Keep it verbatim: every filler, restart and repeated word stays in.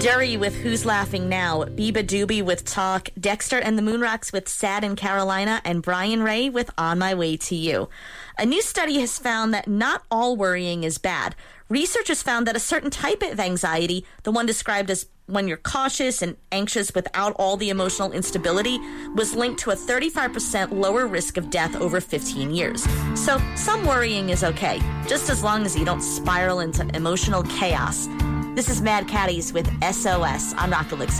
Dury with Who's Laughing Now, Biba Doobie with Talk, Dexter and the Moonrocks with Sad in Carolina, and Brian Ray with On My Way to You. A new study has found that not all worrying is bad. Researchers found that a certain type of anxiety, the one described as when you're cautious and anxious without all the emotional instability, was linked to a thirty-five percent lower risk of death over fifteen years. So some worrying is okay, just as long as you don't spiral into emotional chaos. This is Mad Caddies with S O S on Rock Elixir.